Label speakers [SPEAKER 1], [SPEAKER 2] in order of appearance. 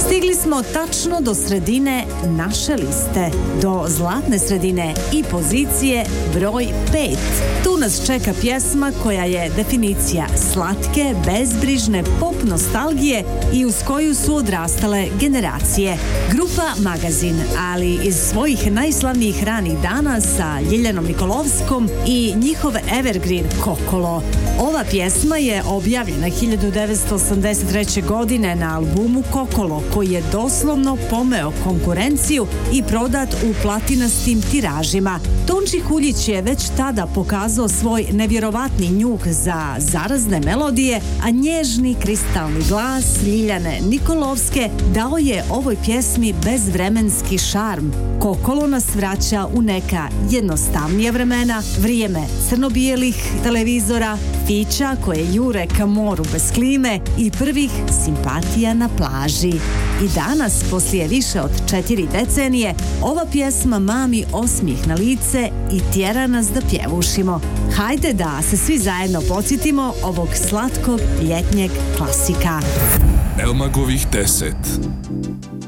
[SPEAKER 1] Stigli smo tačno do sredine naše liste, do zlatne sredine i pozicije broj 5. Tu nas čeka pjesma koja je definicija slatke, bezbrižne pop nostalgije i uz koju su odrastale generacije. Grupa Magazin, ali iz svojih najslavnijih ranih dana sa Ljiljanom Nikolovskom i njihov evergreen Kokolo. Ova pjesma je objavljena 1983. godine na albumu Kokolo, koji je doslovno pomeo konkurenciju i prodat u platinastim tiražima. Tonči Huljić je već tada pokazao svoj nevjerovatni njuh za zarazne melodije, a nježni kristalni glas Ljiljane Nikolovske dao je ovoj pjesmi bezvremenski šarm. Kokolo nas vraća u neka jednostavnija vremena, vrijeme crno-bijelih televizora, fića koje jure ka moru bez klime i prvih simpatija na plaži. I danas, poslije više od 4 decenije, ova pjesma mami osmijeh na lice i tjera nas da pjevušimo. Hajde da se svi zajedno podsjetimo ovog slatkog ljetnjeg klasika.
[SPEAKER 2] Elmagovih 10.